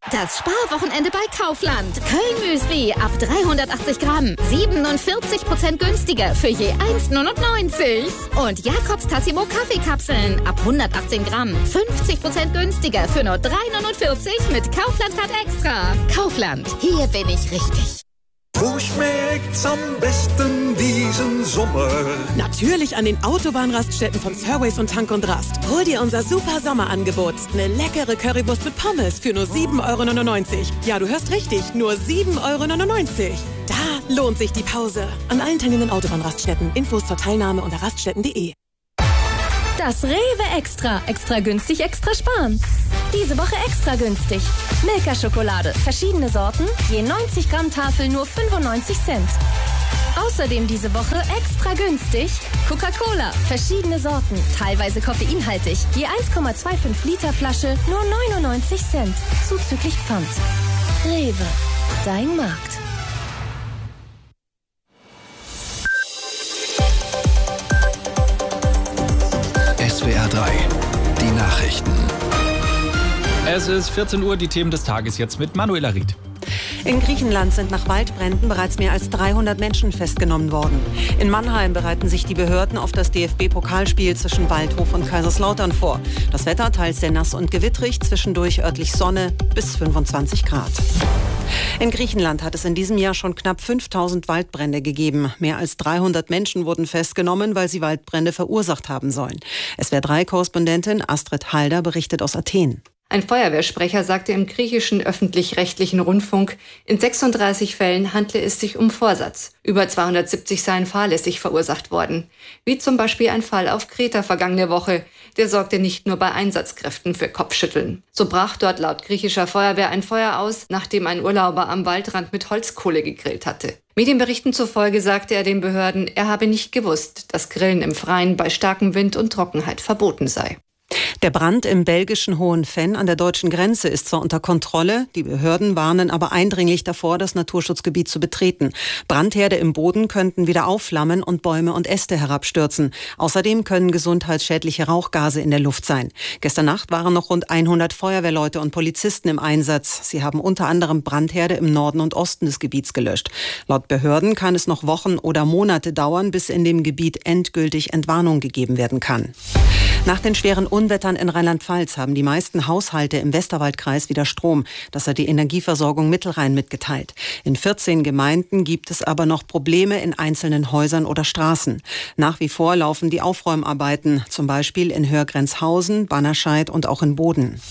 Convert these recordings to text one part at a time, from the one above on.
Das Sparwochenende bei Kaufland. Köln-Müsli ab 380 Gramm. 47% günstiger für je 1,99. Und Jakobs Tassimo Kaffeekapseln ab 118 Gramm. 50% günstiger für nur 3,49 mit Kaufland-Card Extra. Kaufland, hier bin ich richtig. Wo schmeckt's am besten diesen Sommer? Natürlich an den Autobahnraststätten von Surways und Tank und Rast. Hol dir unser super Sommerangebot. Eine leckere Currywurst mit Pommes für nur 7,99 €. Ja, du hörst richtig, nur 7,99 €. Da lohnt sich die Pause. An allen teilnehmenden Autobahnraststätten. Infos zur Teilnahme unter raststätten.de. Das Rewe Extra. Extra günstig, extra sparen. Diese Woche extra günstig. Milka-Schokolade. Verschiedene Sorten. Je 90 Gramm Tafel nur 95 Cent. Außerdem diese Woche extra günstig. Coca-Cola. Verschiedene Sorten. Teilweise koffeinhaltig. Je 1,25 Liter Flasche nur 99 Cent. Zuzüglich Pfand. Rewe. Dein Markt. SWR 3, die Nachrichten. Es ist 14 Uhr, die Themen des Tages jetzt mit Manuela Ried. In Griechenland sind nach Waldbränden bereits mehr als 300 Menschen festgenommen worden. In Mannheim bereiten sich die Behörden auf das DFB-Pokalspiel zwischen Waldhof und Kaiserslautern vor. Das Wetter teils sehr nass und gewittrig, zwischendurch örtlich Sonne bis 25 Grad. In Griechenland hat es in diesem Jahr schon knapp 5000 Waldbrände gegeben. Mehr als 300 Menschen wurden festgenommen, weil sie Waldbrände verursacht haben sollen. SWR3-Korrespondentin Astrid Halder berichtet aus Athen. Ein Feuerwehrsprecher sagte im griechischen öffentlich-rechtlichen Rundfunk, in 36 Fällen handle es sich um Vorsatz. Über 270 seien fahrlässig verursacht worden. Wie zum Beispiel ein Fall auf Kreta vergangene Woche. Der sorgte nicht nur bei Einsatzkräften für Kopfschütteln. So brach dort laut griechischer Feuerwehr ein Feuer aus, nachdem ein Urlauber am Waldrand mit Holzkohle gegrillt hatte. Medienberichten zufolge sagte er den Behörden, er habe nicht gewusst, dass Grillen im Freien bei starkem Wind und Trockenheit verboten sei. Der Brand im belgischen Hohenvenn an der deutschen Grenze ist zwar unter Kontrolle, die Behörden warnen aber eindringlich davor, das Naturschutzgebiet zu betreten. Brandherde im Boden könnten wieder aufflammen und Bäume und Äste herabstürzen. Außerdem können gesundheitsschädliche Rauchgase in der Luft sein. Gestern Nacht waren noch rund 100 Feuerwehrleute und Polizisten im Einsatz. Sie haben unter anderem Brandherde im Norden und Osten des Gebiets gelöscht. Laut Behörden kann es noch Wochen oder Monate dauern, bis in dem Gebiet endgültig Entwarnung gegeben werden kann. Nach den schweren Unwettern in Rheinland-Pfalz haben die meisten Haushalte im Westerwaldkreis wieder Strom. Das hat die Energieversorgung Mittelrhein mitgeteilt. In 14 Gemeinden gibt es aber noch Probleme in einzelnen Häusern oder Straßen. Nach wie vor laufen die Aufräumarbeiten, zum Beispiel in Hörgrenzhausen, Bannerscheid und auch in Boden.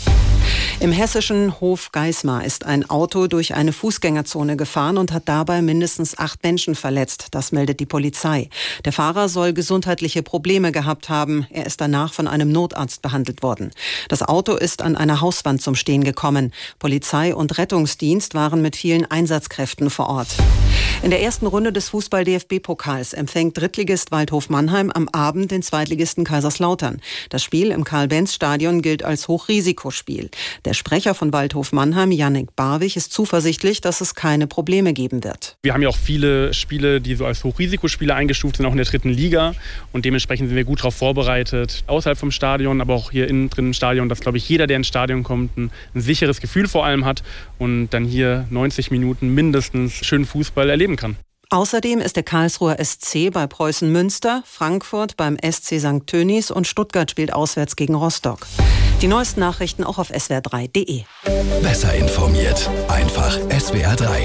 Im hessischen Hof Geismar ist ein Auto durch eine Fußgängerzone gefahren und hat dabei mindestens 8 Menschen verletzt. Das meldet die Polizei. Der Fahrer soll gesundheitliche Probleme gehabt haben. Er ist danach von einem Notarzt behandelt worden. Das Auto ist an einer Hauswand zum Stehen gekommen. Polizei und Rettungsdienst waren mit vielen Einsatzkräften vor Ort. In der ersten Runde des Fußball-DFB-Pokals empfängt Drittligist Waldhof Mannheim am Abend den Zweitligisten Kaiserslautern. Das Spiel im Karl-Benz-Stadion gilt als Hochrisikospiel. Der Sprecher von Waldhof Mannheim, Yannick Barwig, ist zuversichtlich, dass es keine Probleme geben wird. Wir haben ja auch viele Spiele, die so als Hochrisikospiele eingestuft sind, auch in der 3. Liga. Und dementsprechend sind wir gut darauf vorbereitet, außerhalb vom Stadion, aber auch hier innen drin im Stadion, dass, glaube ich, jeder, der ins Stadion kommt, ein sicheres Gefühl vor allem hat und dann hier 90 Minuten mindestens schönen Fußball erleben kann. Außerdem ist der Karlsruher SC bei Preußen Münster, Frankfurt beim SC St. Tönnies und Stuttgart spielt auswärts gegen Rostock. Die neuesten Nachrichten auch auf swr3.de. Besser informiert, einfach SWR 3.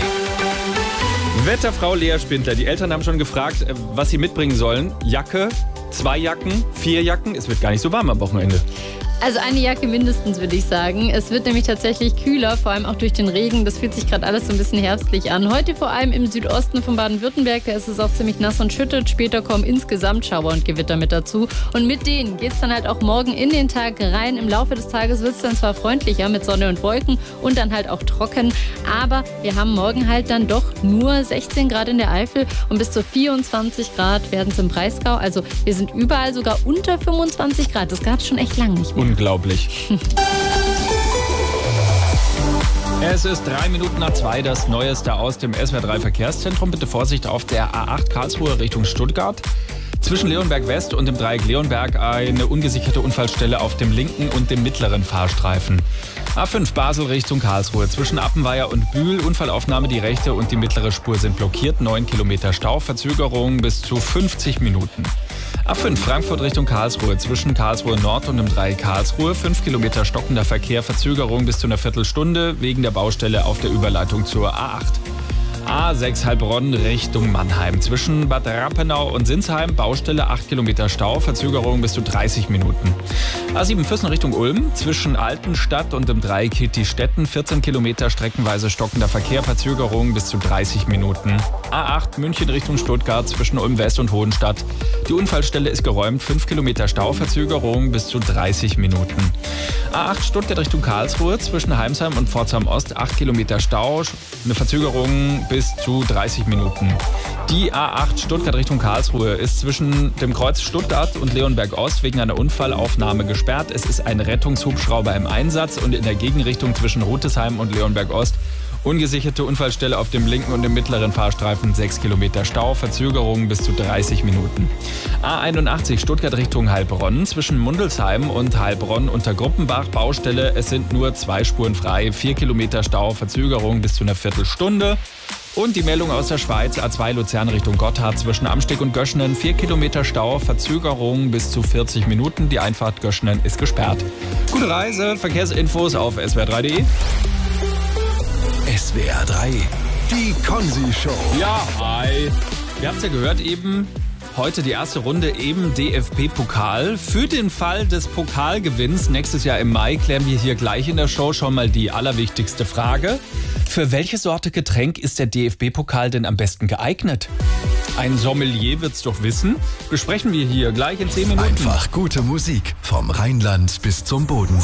Wetterfrau Lea Spindler. Die Eltern haben schon gefragt, was sie mitbringen sollen. Jacke, 2 Jacken, 4 Jacken. Es wird gar nicht so warm am Wochenende. Also eine Jacke mindestens, würde ich sagen. Es wird nämlich tatsächlich kühler, vor allem auch durch den Regen. Das fühlt sich gerade alles so ein bisschen herbstlich an. Heute vor allem im Südosten von Baden-Württemberg, da ist es auch ziemlich nass und schüttet. Später kommen insgesamt Schauer und Gewitter mit dazu. Und mit denen geht es dann halt auch morgen in den Tag rein. Im Laufe des Tages wird es dann zwar freundlicher mit Sonne und Wolken und dann halt auch trocken. Aber wir haben morgen halt dann doch nur 16 Grad in der Eifel und bis zu 24 Grad werden es im Breisgau. Also wir sind überall sogar unter 25 Grad. Das gab es schon echt lange nicht mehr. Unglaublich. Es ist 3 Minuten nach 2, das Neueste aus dem SWR3 Verkehrszentrum. Bitte Vorsicht auf der A8 Karlsruhe Richtung Stuttgart. Zwischen Leonberg West und dem Dreieck Leonberg eine ungesicherte Unfallstelle auf dem linken und dem mittleren Fahrstreifen. A5 Basel Richtung Karlsruhe. Zwischen Appenweier und Bühl. Unfallaufnahme, die rechte und die mittlere Spur sind blockiert. 9 Kilometer Stau, Verzögerung bis zu 50 Minuten. A5 Frankfurt Richtung Karlsruhe. Zwischen Karlsruhe Nord und dem Dreieck Karlsruhe. 5 Kilometer stockender Verkehr, Verzögerung bis zu einer Viertelstunde wegen der Baustelle auf der Überleitung zur A8. A6 Heilbronn Richtung Mannheim. Zwischen Bad Rappenau und Sinsheim Baustelle, 8 Kilometer Stau, Verzögerung bis zu 30 Minuten. A7 Füssen Richtung Ulm. Zwischen Altenstadt und dem Dreieck Hitti-Stetten 14 Kilometer streckenweise stockender Verkehr, Verzögerung bis zu 30 Minuten. A8 München Richtung Stuttgart zwischen Ulm West und Hohenstadt. Die Unfallstelle ist geräumt, 5 Kilometer Stau, Verzögerung bis zu 30 Minuten. A8 Stuttgart Richtung Karlsruhe zwischen Heimsheim und Pforzheim Ost 8 Kilometer Stau, eine Verzögerung bis zu 30 Minuten. Die A8 Stuttgart Richtung Karlsruhe ist zwischen dem Kreuz Stuttgart und Leonberg Ost wegen einer Unfallaufnahme gesperrt. Es ist ein Rettungshubschrauber im Einsatz und in der Gegenrichtung zwischen Rutesheim und Leonberg Ost ungesicherte Unfallstelle auf dem linken und dem mittleren Fahrstreifen, 6 Kilometer Stau, Verzögerung bis zu 30 Minuten. A81 Stuttgart Richtung Heilbronn zwischen Mundelsheim und Heilbronn unter Gruppenbach Baustelle. Es sind nur 2 Spuren frei, 4 Kilometer Stau, Verzögerung bis zu einer Viertelstunde. Und die Meldung aus der Schweiz, A2 Luzern Richtung Gotthard zwischen Amsteg und Göschenen, 4 Kilometer Stau, Verzögerung bis zu 40 Minuten. Die Einfahrt Göschenen ist gesperrt. Gute Reise, Verkehrsinfos auf swr3.de. SWR 3, die Konzi-Show. Ja, hi. Ihr habt es ja gehört eben, heute die erste Runde eben DFB-Pokal. Für den Fall des Pokalgewinns nächstes Jahr im Mai klären wir hier gleich in der Show schon mal die allerwichtigste Frage. Für welche Sorte Getränk ist der DFB-Pokal denn am besten geeignet? Ein Sommelier wird's doch wissen. Besprechen wir hier gleich in 10 Minuten. Einfach gute Musik vom Rheinland bis zum Bodensee.